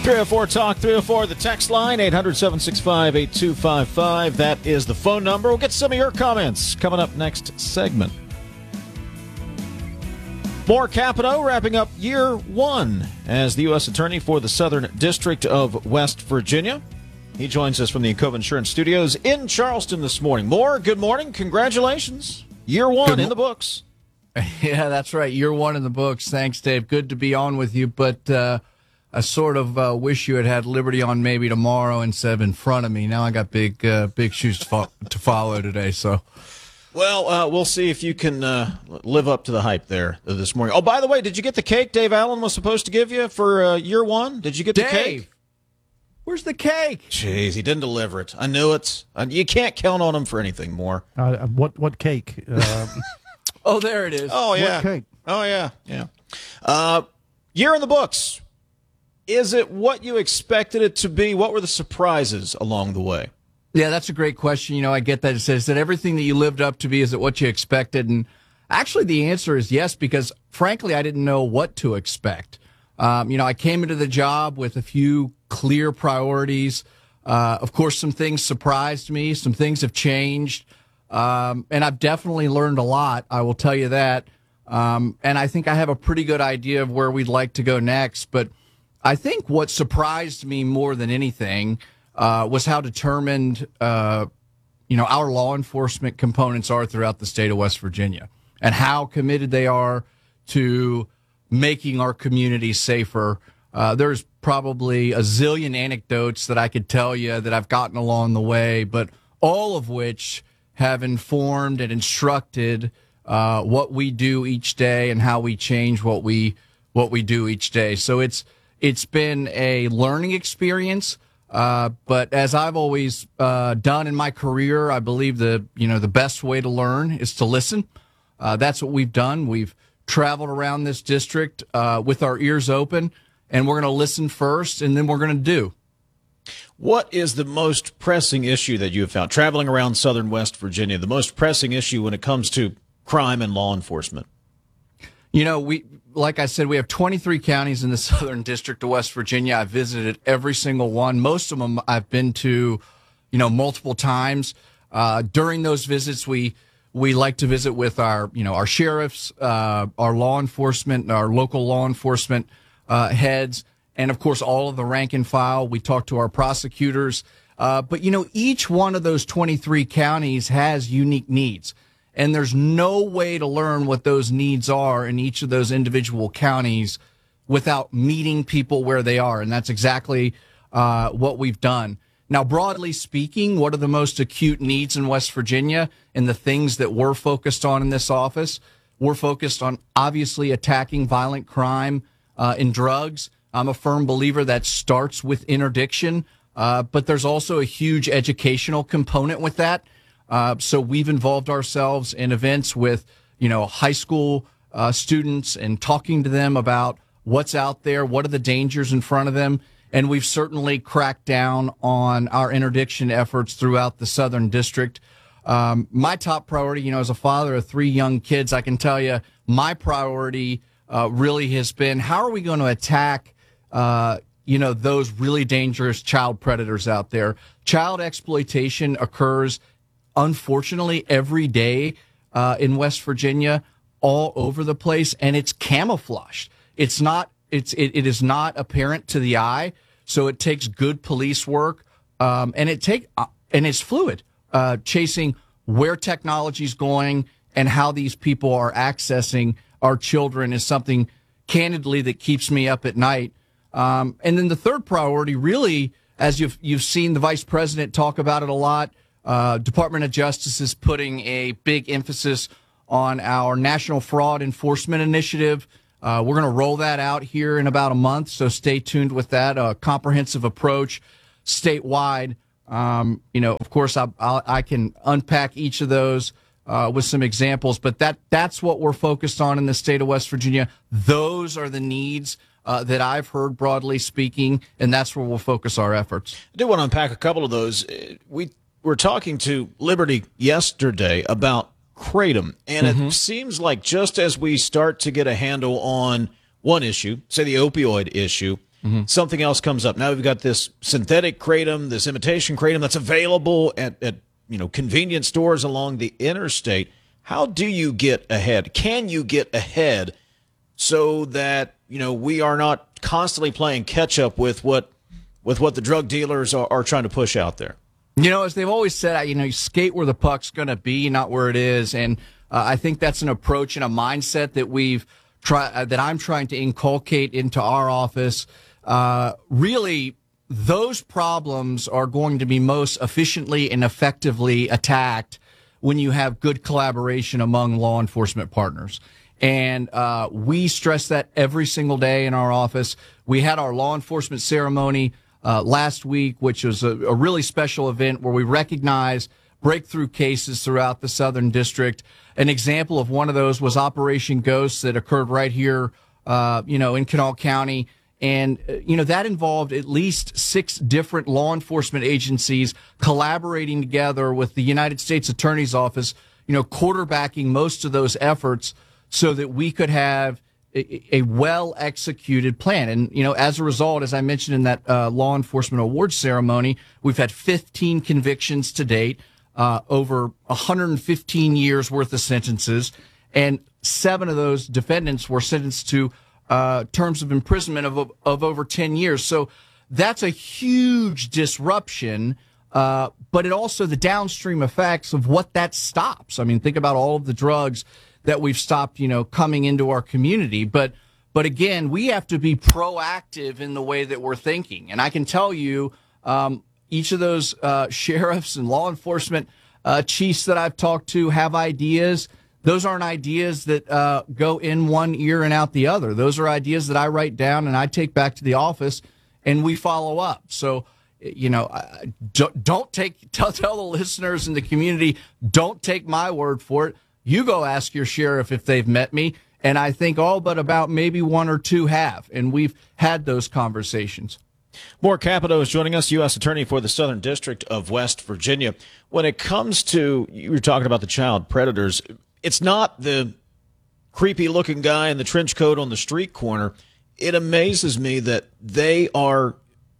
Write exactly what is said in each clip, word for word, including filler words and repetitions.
three oh four Talk, three oh four, the text line, eight hundred, seven six five, eight two five five. That is the phone number. We'll get some of your comments coming up next segment. Moore Capito wrapping up year one as the U S Attorney for the Southern District of West Virginia. He joins us from the Encova Insurance Studios in Charleston this morning. Moore, good morning. Congratulations. Year one mo- in the books. Yeah, that's right. Year one in the books. Thanks, Dave. Good to be on with you, but uh, I sort of uh, wish you had had Liberty on maybe tomorrow instead of in front of me. Now I got big uh, big shoes to, fo- to follow today, so... Well, uh, we'll see if you can uh, live up to the hype there this morning. Oh, by the way, did you get the cake Dave Allen was supposed to give you for uh, year one? Did you get the Dave, cake? Where's the cake? Jeez, he didn't deliver it. I knew it. Uh, you can't count on him for anything more. Uh, what what cake? Uh, oh, there it is. Oh, yeah. What cake? Oh, yeah, yeah. Uh, year in the books. Is it what you expected it to be? What were the surprises along the way? Yeah, that's a great question. You know, I get that. It says that everything that you lived up to be, is it what you expected? And actually the answer is yes, because frankly, I didn't know what to expect. Um, you know, I came into the job with a few clear priorities. Uh, of course, some things surprised me. Some things have changed. Um, and I've definitely learned a lot. I will tell you that. Um, and I think I have a pretty good idea of where we'd like to go next. But I think what surprised me more than anything Uh, was how determined, uh, you know, our law enforcement components are throughout the state of West Virginia, and how committed they are to making our communities safer. Uh, there's probably a zillion anecdotes that I could tell you that I've gotten along the way, but all of which have informed and instructed uh, what we do each day and how we change what we what we do each day. So it's it's been a learning experience. Uh, but as I've always uh, done in my career, I believe the you know the best way to learn is to listen. Uh, that's what we've done. We've traveled around this district uh, with our ears open, and we're going to listen first, and then we're going to do. What is the most pressing issue that you have found traveling around southern West Virginia? The most pressing issue when it comes to crime and law enforcement? You know, we like I said, we have twenty-three counties in the Southern District of West Virginia. I've visited every single one. Most of them I've been to, you know, multiple times. Uh, during those visits, we we like to visit with our, you know, our sheriffs, uh, our law enforcement, our local law enforcement uh, heads, and of course all of the rank and file. We talk to our prosecutors. Uh, but you know, each one of those twenty-three counties has unique needs. And there's no way to learn what those needs are in each of those individual counties without meeting people where they are. And that's exactly uh, what we've done. Now, broadly speaking, what are the most acute needs in West Virginia and the things that we're focused on in this office? We're focused on obviously attacking violent crime uh, and drugs. I'm a firm believer that starts with interdiction, uh, but there's also a huge educational component with that. Uh, so we've involved ourselves in events with, you know, high school uh, students and talking to them about what's out there, what are the dangers in front of them. And we've certainly cracked down on our interdiction efforts throughout the Southern District. Um, my top priority, you know, as a father of three young kids, I can tell you my priority uh, really has been how are we going to attack, uh, you know, those really dangerous child predators out there. Child exploitation occurs unfortunately every day uh, in West Virginia, all over the place, and it's camouflaged. It's not. It's it, it is not apparent to the eye. So it takes good police work, um, and it take uh, and it's fluid, uh, chasing where technology is going and how these people are accessing our children is something, candidly, that keeps me up at night. Um, and then the third priority, really, as you've you've seen the vice president talk about it a lot. Uh, Department of Justice is putting a big emphasis on our National Fraud Enforcement Initiative. Uh, we're going to roll that out here in about a month, so stay tuned with that. A comprehensive approach statewide. Um, you know, of course, I, I, I can unpack each of those uh, with some examples, but that that's what we're focused on in the state of West Virginia. Those are the needs uh, that I've heard, broadly speaking, and that's where we'll focus our efforts. I do want to unpack a couple of those. We were talking to Liberty yesterday about Kratom, and mm-hmm. it seems like just as we start to get a handle on one issue, say the opioid issue, mm-hmm. something else comes up. Now we've got this synthetic kratom, this imitation kratom that's available at, at you know convenience stores along the interstate. How do you get ahead? Can you get ahead so that you know we are not constantly playing catch up with what with what the drug dealers are, are trying to push out there? You know, as they've always said, you know, you skate where the puck's going to be, not where it is, and uh, I think that's an approach and a mindset that we've try uh, that I'm trying to inculcate into our office. Uh, really, those problems are going to be most efficiently and effectively attacked when you have good collaboration among law enforcement partners. And uh, we stress that every single day in our office. We had our law enforcement ceremony uh, last week, which was a, a really special event where we recognized breakthrough cases throughout the Southern District. An example of one of those was Operation Ghost that occurred right here, uh, you know, in Kanawha County. And, uh, you know, that involved at least six different law enforcement agencies collaborating together with the United States Attorney's Office, you know, quarterbacking most of those efforts so that we could have a, a well-executed plan. And, you know, as a result, as I mentioned in that uh, law enforcement awards ceremony, we've had fifteen convictions to date, uh, over one hundred fifteen years worth of sentences, and seven of those defendants were sentenced to uh, terms of imprisonment of, of over ten years. So that's a huge disruption, uh, but it also the downstream effects of what that stops. I mean, think about all of the drugs that we've stopped, you know, coming into our community. But, but again, we have to be proactive in the way that we're thinking. And I can tell you, um, each of those uh, sheriffs and law enforcement uh, chiefs that I've talked to have ideas. Those aren't ideas that uh, go in one ear and out the other. Those are ideas that I write down and I take back to the office and we follow up. So, you know, don't, don't take, tell, tell the listeners in the community, don't take my word for it. You go ask your sheriff if they've met me. And I think all but about maybe one or two have. And we've had those conversations. Moore Capito is joining us, U S Attorney for the Southern District of West Virginia. When it comes to, you were talking about the child predators, it's not the creepy-looking guy in the trench coat on the street corner. It amazes me that they are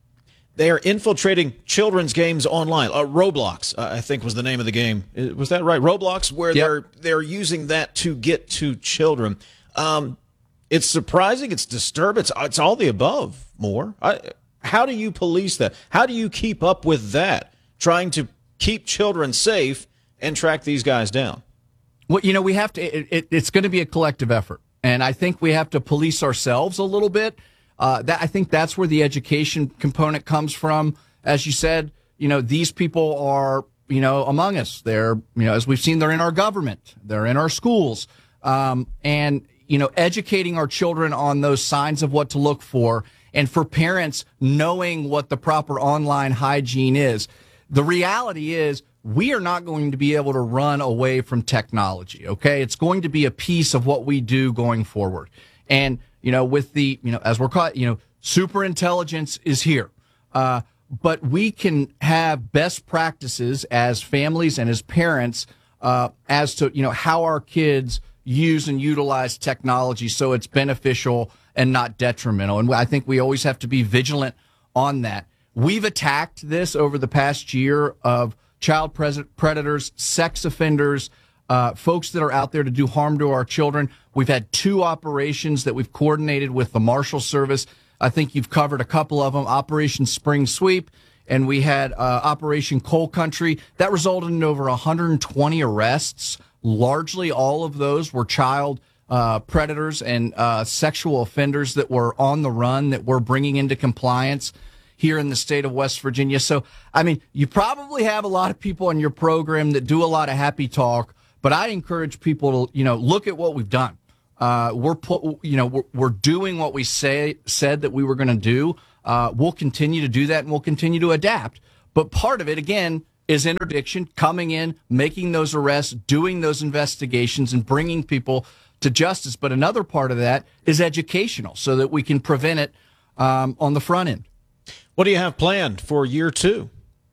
they are infiltrating children's games online. Uh, Roblox, uh, I think, was the name of the game. Was that right? Roblox, where yep. they're they're using that to get to children. Um, it's surprising. It's disturbing. It's, it's all the above. Moore, I, how do you police that? How do you keep up with that? Trying to keep children safe and track these guys down. Well, you know, we have to, it, it, it's going to be a collective effort. And I think we have to police ourselves a little bit. Uh, that I think that's where the education component comes from. As you said, you know, these people are, you know, among us. They're, you know, as we've seen, they're in our government. They're in our schools. Um, and, you know, educating our children on those signs of what to look for. And for parents, knowing what the proper online hygiene is. The reality is, we are not going to be able to run away from technology, okay? It's going to be a piece of what we do going forward. And, you know, with the, you know, as we're caught, you know, super intelligence is here. Uh, but we can have best practices as families and as parents uh, as to, you know, how our kids use and utilize technology so it's beneficial and not detrimental. And I think we always have to be vigilant on that. We've attacked this over the past year of child predators, sex offenders, uh, folks that are out there to do harm to our children. We've had two operations that we've coordinated with the Marshal Service. I think you've covered a couple of them, Operation Spring Sweep, and we had uh, Operation Coal Country. That resulted in over one hundred twenty arrests. Largely all of those were child uh, predators and uh, sexual offenders that were on the run that we're bringing into compliance here in the state of West Virginia. So, I mean, you probably have a lot of people on your program that do a lot of happy talk, but I encourage people to, you know, look at what we've done. Uh, we're, pu- you know, we're, we're doing what we say said that we were going to do. Uh, we'll continue to do that, and we'll continue to adapt. But part of it, again, is interdiction, coming in, making those arrests, doing those investigations, and bringing people to justice. But another part of that is educational, so that we can prevent it um, on the front end. What do you have planned for year two?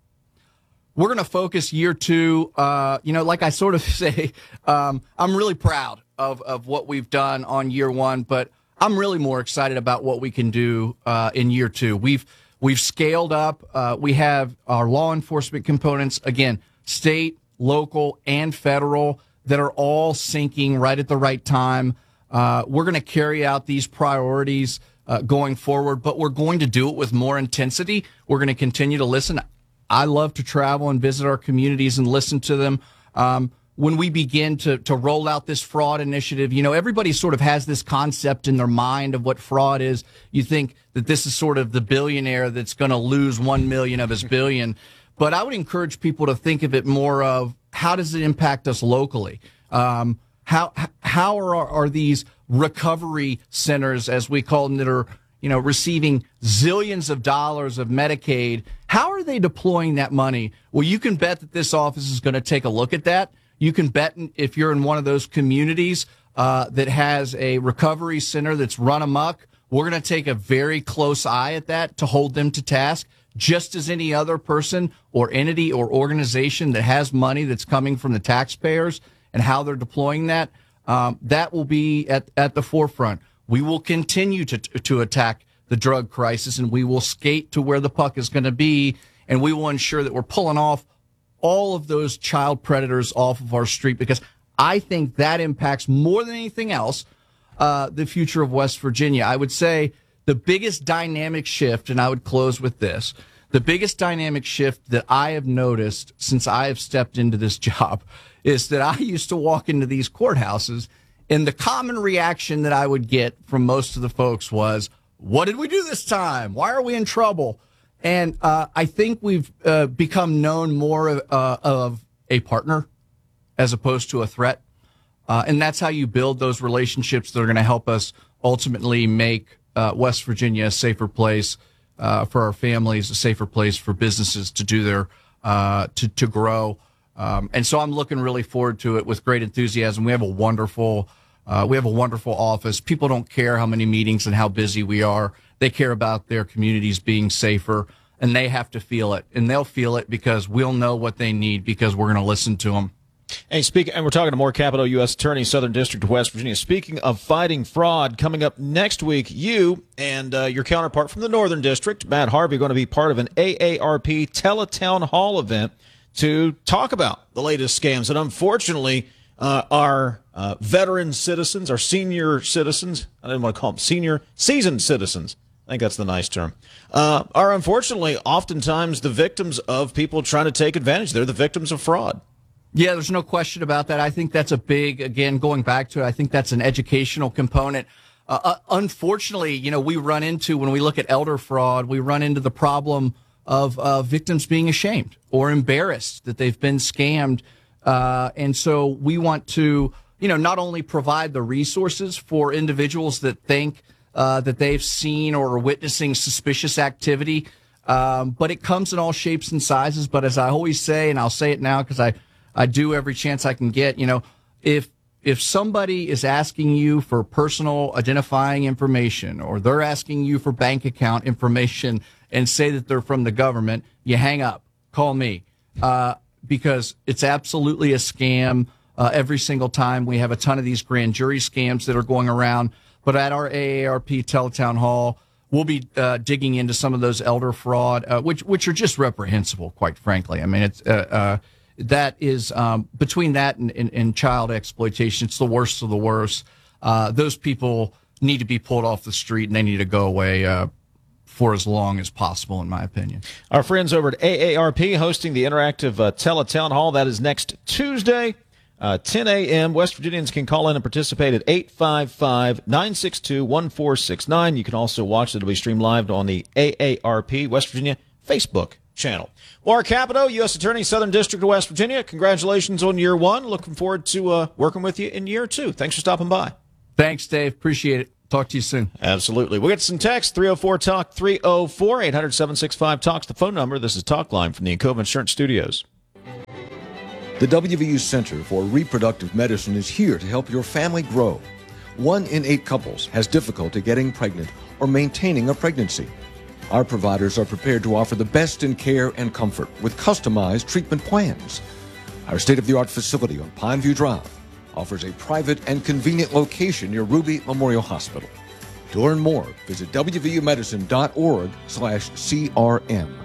We're going to focus year two. Uh, you know, like I sort of say, um, I'm really proud of, of what we've done on year one, but I'm really more excited about what we can do uh, in year two. We've we've scaled up. Uh, we have our law enforcement components, again, state, local, and federal, that are all syncing right at the right time. Uh, we're going to carry out these priorities uh, going forward, but we're going to do it with more intensity. We're going to continue to listen. I love to travel and visit our communities and listen to them. Um, when we begin to, to roll out this fraud initiative, you know, everybody sort of has this concept in their mind of what fraud is. You think that this is sort of the billionaire that's going to lose one million of his billion. But I would encourage people to think of it more of, how does it impact us locally? Um, how how are, are these recovery centers, as we call them, that are, you know, receiving zillions of dollars of Medicaid, how are they deploying that money? Well, you can bet that this office is going to take a look at that. You can bet if you're in one of those communities uh, that has a recovery center that's run amok, we're going to take a very close eye at that to hold them to task, just as any other person or entity or organization that has money that's coming from the taxpayers and how they're deploying that. Um, that will be at, at the forefront. We will continue to to attack the drug crisis, and we will skate to where the puck is going to be, and we will ensure that we're pulling off all of those child predators off of our street, because I think that impacts more than anything else uh, the future of West Virginia. I would say the biggest dynamic shift, and I would close with this, the biggest dynamic shift that I have noticed since I have stepped into this job is that I used to walk into these courthouses, and the common reaction that I would get from most of the folks was, what did we do this time? Why are we in trouble? And uh, I think we've uh, become known more of, uh, of a partner as opposed to a threat. Uh, and that's how you build those relationships that are going to help us ultimately make uh, West Virginia a safer place uh, for our families, a safer place for businesses to do their, uh, to, to grow. Um, and so I'm looking really forward to it with great enthusiasm. We have a wonderful, uh, we have a wonderful office. People don't care how many meetings and how busy we are. They care about their communities being safer, and they have to feel it. And they'll feel it because we'll know what they need, because we're going to listen to them. Hey, speak, and we're talking to Moore Capito, U S Attorney, Southern District of West Virginia. Speaking of fighting fraud, coming up next week, you and uh, your counterpart from the Northern District, Matt Harvey, are going to be part of an A A R P Teletown Hall event to talk about the latest scams. And unfortunately, uh, our uh, veteran citizens, our senior citizens, I didn't want to call them senior, seasoned citizens, I think that's the nice term, uh, are unfortunately oftentimes the victims of people trying to take advantage. They're the victims of fraud. Yeah, there's no question about that. I think that's a big, again, going back to it, I think that's an educational component. Uh, uh, unfortunately, you know, we run into, when we look at elder fraud, we run into the problem of uh, victims being ashamed or embarrassed that they've been scammed. Uh, and so we want to, you know, not only provide the resources for individuals that think uh, that they've seen or are witnessing suspicious activity, um, but it comes in all shapes and sizes. But as I always say, and I'll say it now because I, I do every chance I can get, you know, if if somebody is asking you for personal identifying information, or they're asking you for bank account information and say that they're from the government, you hang up, call me, uh, because it's absolutely a scam uh, every single time. We have a ton of these grand jury scams that are going around. But at our A A R P Teletown Hall, we'll be uh, digging into some of those elder fraud, uh, which which are just reprehensible, quite frankly. I mean, it's uh, uh, that is um, between that and, and, and child exploitation, it's the worst of the worst. Uh, those people need to be pulled off the street, and they need to go away uh, for as long as possible, in my opinion. Our friends over at A A R P hosting the interactive uh, Teletown Hall. That is next Tuesday, uh, ten a.m. West Virginians can call in and participate at eight five five, nine six two, one four six nine. You can also watch it. It'll be streamed live on the A A R P West Virginia Facebook channel. Moore Capito, U S Attorney, Southern District of West Virginia. Congratulations on year one. Looking forward to uh, working with you in year two. Thanks for stopping by. Thanks, Dave. Appreciate it. Talk to you soon. Absolutely. We'll get some text, three oh four talk, three oh four, eight hundred, seven six five, talks the phone number. This is Talk Line from the Encova Insurance Studios. The W V U Center for Reproductive Medicine is here to help your family grow. One in eight couples has difficulty getting pregnant or maintaining a pregnancy. Our providers are prepared to offer the best in care and comfort with customized treatment plans. Our state-of-the-art facility on Pineview Drive offers a private and convenient location near Ruby Memorial Hospital. To learn more, visit w v u medicine dot org slash C R M.